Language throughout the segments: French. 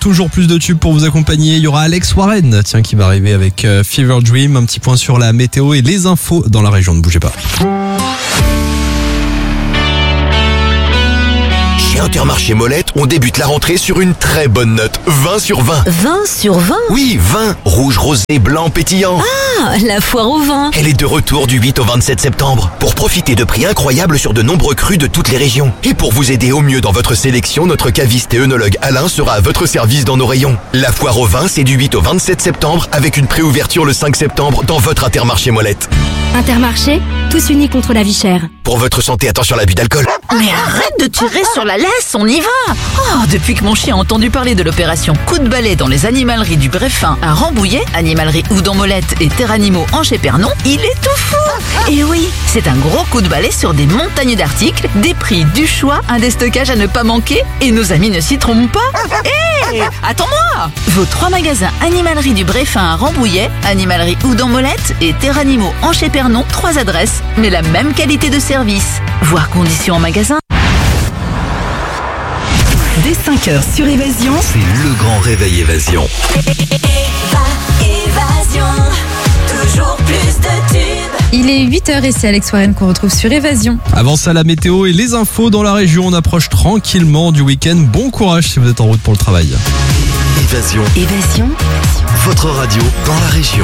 Toujours plus de tubes pour vous accompagner. Il y aura Alex Warren, qui va arriver avec Fever Dream. Un petit point sur la météo et les infos dans la région. Ne bougez pas. Chez Intermarché Molette, on débute la rentrée sur une très bonne note. 20 sur 20. 20 sur 20 ? Oui, 20. Rouge, rosé, blanc, pétillant. Ah, la foire au vin. Elle est de retour du 8 au 27 septembre pour profiter de prix incroyables sur de nombreux crus de toutes les régions. Et pour vous aider au mieux dans votre sélection, notre caviste et œnologue Alain sera à votre service dans nos rayons. La foire au vin, c'est du 8 au 27 septembre avec une préouverture le 5 septembre dans votre Intermarché Molette. Intermarché, tous unis contre la vie chère. Pour votre santé, attention à l'abus d'alcool. Mais arrête de tirer sur la laisse, on y va. Oh, depuis que mon chien a entendu parler de l'opération Coup de balai dans les animaleries du Bréfin à Rambouillet, animalerie Oudon Molette et Terre Animaux en Épernon, il est tout fou. Et oui, c'est un gros coup de balai sur des montagnes d'articles, des prix, du choix, un déstockage à ne pas manquer, et nos amis ne s'y trompent pas. Hé, attends-moi. Vos 3 magasins animalerie du Bréfin à Rambouillet, animalerie Oudon Molette et Terre Animaux en Épernon, 3 adresses, mais la même qualité de service. Voir conditions en magasin. Dès 5h sur Évasion, C'est le grand réveil Évasion. Évasion, toujours plus de tubes. Il est 8h et c'est Alex Warren qu'on retrouve sur Évasion. Avant ça, la météo et les infos dans la région. On approche tranquillement du week-end. Bon courage si vous êtes en route pour le travail. Évasion, Évasion, votre radio dans la région.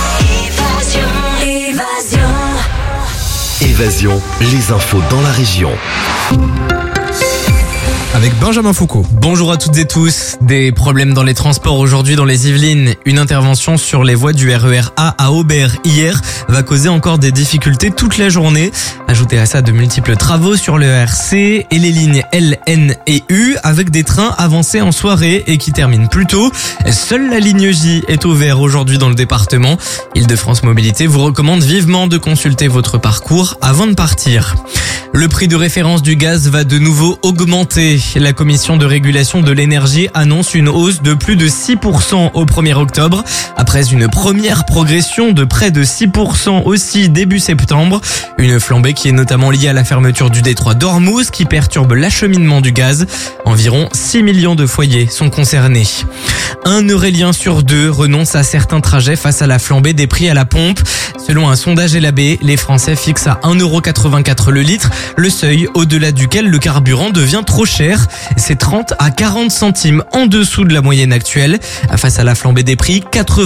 Évasion. Évasion, les infos dans la région. Avec Benjamin Foucault. Bonjour à toutes et tous. Des problèmes dans les transports aujourd'hui dans les Yvelines. Une intervention sur les voies du RER A à Aubert hier va causer encore des difficultés toute la journée. Ajoutez à ça de multiples travaux sur le RC et les lignes L, N et U avec des trains avancés en soirée et qui terminent plus tôt. Seule la ligne J est ouverte aujourd'hui dans le département. Île-de-France Mobilité vous recommande vivement de consulter votre parcours avant de partir. Le prix de référence du gaz va de nouveau augmenter. La commission de régulation de l'énergie annonce une hausse de plus de 6% au 1er octobre, après une première progression de près de 6% aussi début septembre. Une flambée qui est notamment liée à la fermeture du détroit d'Ormuz qui perturbe l'acheminement du gaz. Environ 6 millions de foyers sont concernés. Un Eurélien sur 2 renonce à certains trajets face à la flambée des prix à la pompe. Selon un sondage LAB, les Français fixent à 1,84€ le litre, le seuil au-delà duquel le carburant devient trop cher. C'est 30 à 40 centimes en dessous de la moyenne actuelle. Face à la flambée des prix,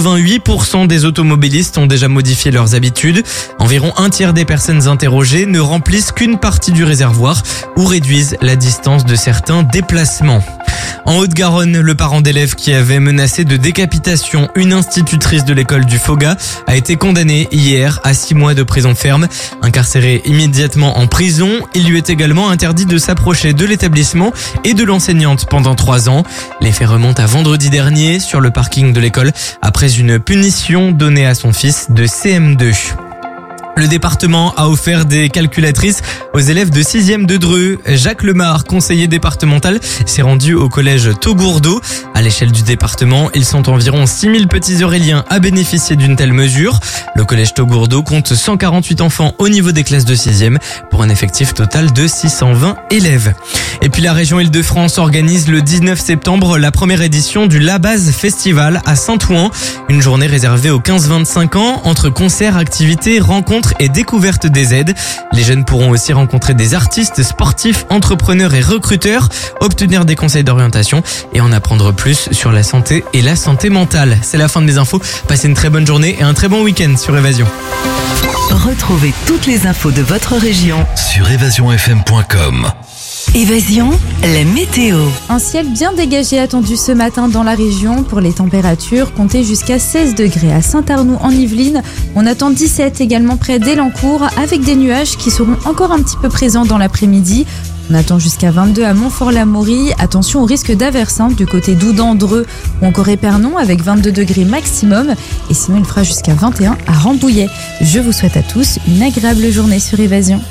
88% des automobilistes ont déjà modifié leurs habitudes. Environ un tiers des personnes interrogées ne remplissent qu'une partie du réservoir ou réduisent la distance de certains déplacements. En Haute-Garonne, le parent d'élève qui avait menacé de décapitation une institutrice de l'école du Foga a été condamné hier à 6 mois de prison ferme. Incarcéré immédiatement en prison, il lui est également interdit de s'approcher de l'établissement et de l'enseignante pendant 3 ans. Les faits remontent à vendredi dernier sur le parking de l'école après une punition donnée à son fils de CM2. Le département a offert des calculatrices aux élèves de 6e de Dreux. Jacques Lemar, conseiller départemental, s'est rendu au collège Taugourdeau. À l'échelle du département, ils sont environ 6000 petits Euréliens à bénéficier d'une telle mesure. Le collège Taugourdeau compte 148 enfants au niveau des classes de 6e pour un effectif total de 620 élèves. Et puis la région Île-de-France organise le 19 septembre la première édition du La Base Festival à Saint-Ouen. Une journée réservée aux 15-25 ans entre concerts, activités, rencontres et découverte des aides. Les jeunes pourront aussi rencontrer des artistes, sportifs, entrepreneurs et recruteurs, obtenir des conseils d'orientation et en apprendre plus sur la santé et la santé mentale. C'est la fin de mes infos. Passez une très bonne journée et un très bon week-end sur Évasion. retrouvez toutes les infos de votre région Sur évasionfm.com. Évasion, la météo. Un ciel bien dégagé attendu ce matin dans la région. Pour les températures, comptez jusqu'à 16 degrés à Saint-Arnoux en Yvelines. On attend 17 également près d'Elancourt avec des nuages qui seront encore un petit peu présents dans l'après-midi. On attend jusqu'à 22 à Montfort-l'Amaury. Attention au risque d'averse du côté d'Oudan, Dreux ou encore Épernon avec 22 degrés maximum. Et sinon, il fera jusqu'à 21 à Rambouillet. Je vous souhaite à tous une agréable journée sur Évasion.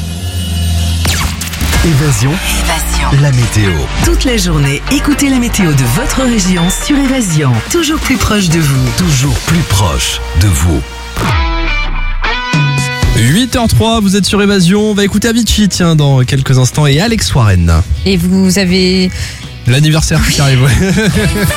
Évasion, la météo. Toute la journée, écoutez la météo de votre région sur Évasion. Toujours plus proche de vous. Toujours plus proche de vous. 8h03, vous êtes sur Évasion. On va écouter Avicii, dans quelques instants, et Alex Warren. Et vous avez L'anniversaire qui arrive, ouais.